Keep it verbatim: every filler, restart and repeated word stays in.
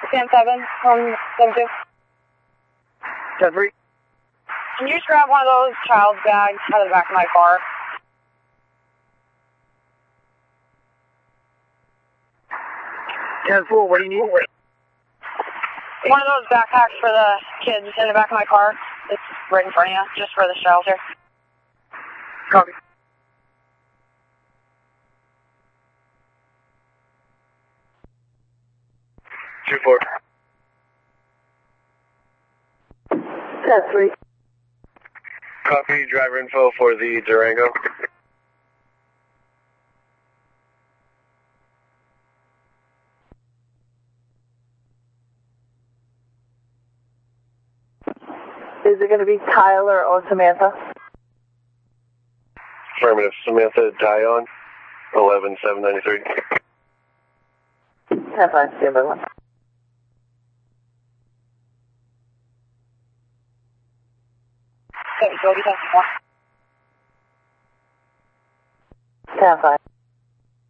Sam seven from seven two. ten three. Can you just grab one of those child's bags out of the back of my car? ten four, what do you need? One of those backpacks for the kids in the back of my car. It's right in front of you, just for the shelter. Copy. two four. ten three. Copy, driver info for the Durango. Is it going to be Tyler or Samantha? Affirmative. Samantha Dion, eleven seven ninety-three. ten five, stand by one. So, so, ten five.